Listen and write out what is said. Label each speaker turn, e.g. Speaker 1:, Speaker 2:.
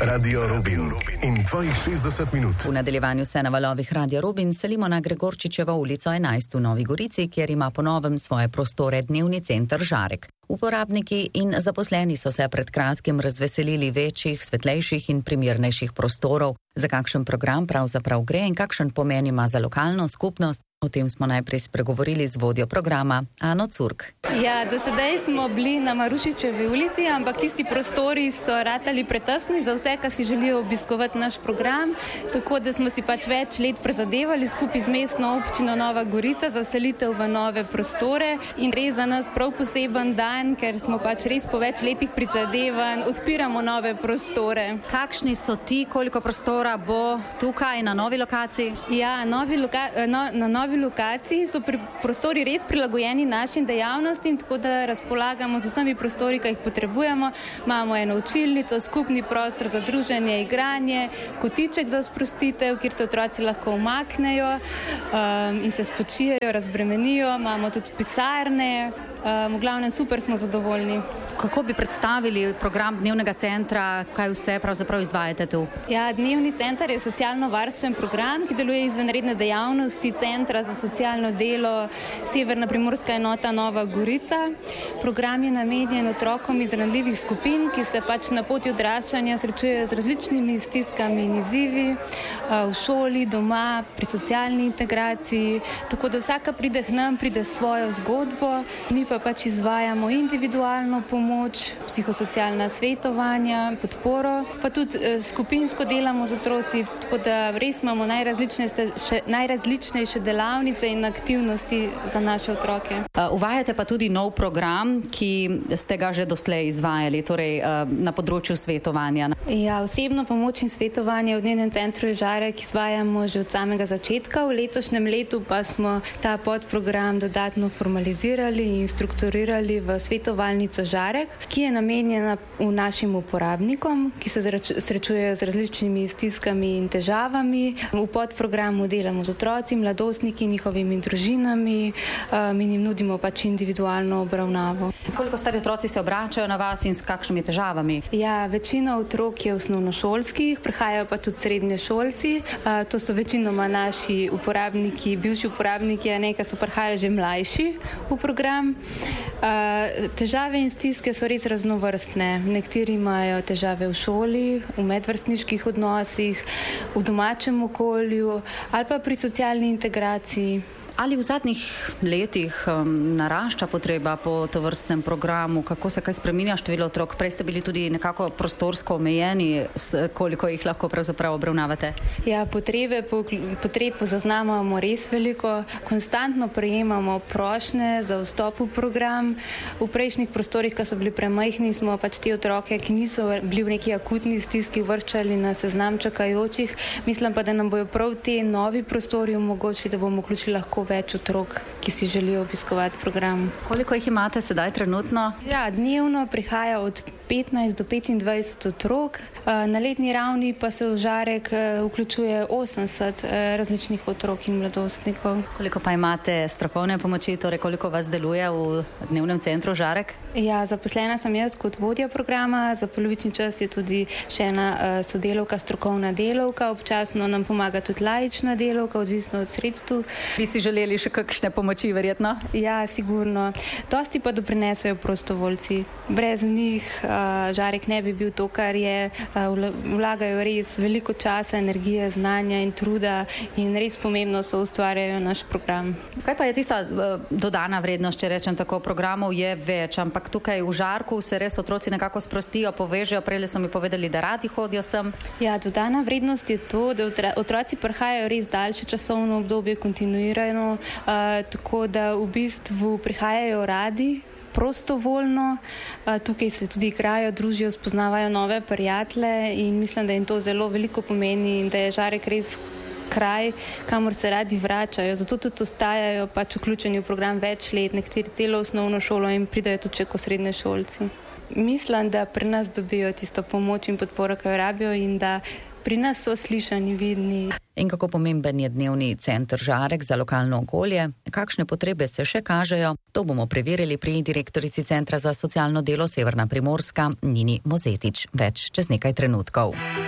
Speaker 1: Radio Rubin in tvojih 60 minut.
Speaker 2: V nadaljevanju se na valovih Radio Rubin selimo na Gregorčičevo ulico 11 v Novi Gorici, kjer ima po novem svoje prostore dnevni center Žarek. Uporabniki in zaposleni so se pred kratkim razveselili večjih, svetlejših in primernejših prostorov. Za kakšen program pravzaprav gre in kakšen pomen ima za lokalno skupnost? O tem smo najprej spregovorili z vodjo programa Ano Curk.
Speaker 3: Ja, do sedaj smo bili na Marušičevi ulici, ampak tisti prostori so ratali pretesni za vse, ki si želijo obiskovati naš program, tako da smo si pač več let prizadevali skupaj z mestno občino Nova Gorica za selitev v nove prostore in res za nas prav poseben dan, ker smo pač res po več letih prizadevanj odpiramo nove prostore.
Speaker 2: Kakšni so ti, koliko prostora bo tukaj na novi lokaciji?
Speaker 3: Ja, na novi lokaciji so prostori res prilagojeni našim dejavnostim, tako da razpolagamo z vsemi prostori, ki jih potrebujemo. Imamo eno učilnico, skupni prostor za druženje, igranje, kotiček za sprostitev, kjer se otroci lahko umaknejo in se spočijejo, razbremenijo. Imamo tudi pisarne. V glavnem super smo zadovoljni.
Speaker 2: Kako bi predstavili program dnevnega centra, kaj vse pravzaprav izvajate tu?
Speaker 3: Ja, dnevni center je socialno-varstven program, ki deluje izvenredne dejavnosti Centra za socialno delo Severna primorska enota Nova Gorica. Program je namenjen otrokom iz ranljivih skupin, ki se pač na poti odraščanja srečujejo z različnimi stiskami in izzivi v šoli, doma, pri socialni integraciji, tako da vsaka pride k nam, pride s svojo zgodbo. Mi pa pač izvajamo individualno pomoč, psihosocialna svetovanja, podporo, pa tudi skupinsko delamo z otroci, tako da res imamo najrazličnejše delavnice in aktivnosti za naše otroke.
Speaker 2: Uvajate pa tudi nov program, ki ste ga že doslej izvajali, torej na področju svetovanja.
Speaker 3: Ja, osebno pomoč in svetovanje v dnevnem centru Žarek izvajamo že od samega začetka. V letošnjem letu pa smo ta podprogram dodatno formalizirali in strukturirali v svetovalnico Žarek, ki je namenjena našim uporabnikom, ki se srečujejo z različnimi stiskami in težavami. V podprogramu delamo z otroci, mladostniki, njihovimi družinami in jim nudimo pač individualno obravnavo.
Speaker 2: Koliko stari otroci se obračajo na vas in s kakšnimi težavami?
Speaker 3: Ja, večina otrok je osnovnošolskih, prihajajo pa tudi srednješolci. To so večinoma naši uporabniki, bivši uporabniki, ki so prihajali že mlajši v program. Težave in stiske so res raznovrstne. Nekateri imajo težave v šoli, v medvrstniških odnosih, v domačem okolju ali pa pri socialni integraciji.
Speaker 2: Ali v zadnjih letih narašča potreba po tovrstnem programu? Kako se kaj spreminja število otrok? Prej ste bili tudi nekako prostorsko omejeni, koliko jih lahko pravzaprav obravnavate? Ja, potreb zaznamamo res veliko. Konstantno prejemamo prošnje za vstop v program. V prejšnjih prostorih, ki so bili premajhni, smo pač te otroke, ki niso bili v neki akutni stiski, uvrščali na seznam čakajočih. Mislim pa, da nam bojo prav te novi prostori omogočili, da bomo vključili lahko več otrok, ki si želijo obiskovati program. Koliko jih imate sedaj trenutno?
Speaker 3: Ja, dnevno prihaja od 15 do 25 otrok. Na letni ravni pa se v Žarek vključuje 80 različnih otrok in mladostnikov.
Speaker 2: Koliko pa imate strokovne pomoči, torej koliko vas deluje v dnevnem centru Žarek?
Speaker 3: Ja, zaposlena sem jaz kot vodja programa, za polovični čas je tudi še ena sodelavka, strokovna delavka, občasno nam pomaga tudi laična delavka, odvisno od sredstev.
Speaker 2: Bi si želeli še kakšne pomoči, verjetno?
Speaker 3: Ja, sigurno. Dosti pa doprinesejo prostovoljci. Brez njih Žarek ne bi bil to, kar je. Vlagajo res veliko časa, energije, znanja in truda in res pomembno so ustvarjajo naš program.
Speaker 2: Kaj pa je tista dodana vrednost, če rečem tako? Programov je več, ampak tukaj v Žarku se res otroci nekako sprostijo, povežejo. Prej so mi povedali, da radi hodijo sem.
Speaker 3: Ja, dodana vrednost je to, da otroci prihajajo res daljše časovno obdobje, kontinuirano, tako da v bistvu prihajajo radi, prostovoljno, tukaj se tudi igrajo, družijo, spoznavajo nove prijatelje in mislim, da jim to zelo veliko pomeni in da je Žarek res kraj, kamor se radi vračajo. Zato tudi ostajajo pač vključeni v program več let, nekateri celo osnovno šolo in pridajo tudi še kot srednješolci. Mislim, da pri nas dobijo tisto pomoč in podporo, ki jo rabijo in da pri nas so slišani, vidni.
Speaker 2: In kako pomemben je dnevni center Žarek za lokalno okolje? Kakšne potrebe se še kažejo? To bomo preverili pri direktorici Centra za socialno delo Severna Primorska Nini Mozetič. Več čez nekaj trenutkov.